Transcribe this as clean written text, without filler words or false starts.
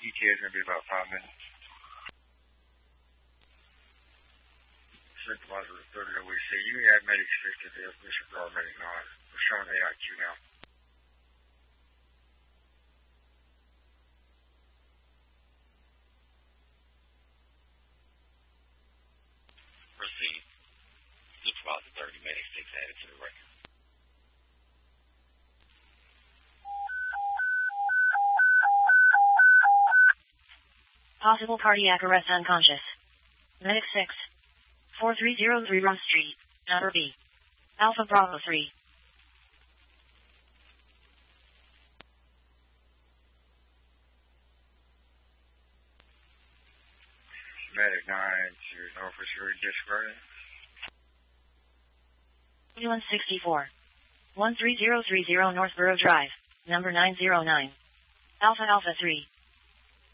ETA is going to be about 5 minutes. Supervisor 30 OEC, you have medic 6 to disregard medic 9. We're showing AIQ now. Proceed. Supervisor 30, medic 6 added to the record. Possible cardiac arrest unconscious. Medic 6. 4303 Rose Street, Number B. Alpha Bravo 3. Medic 9 to Norfolk Street, disregarded. Ambulance 64. 13030 Northborough Drive, number 909. Alpha Alpha 3.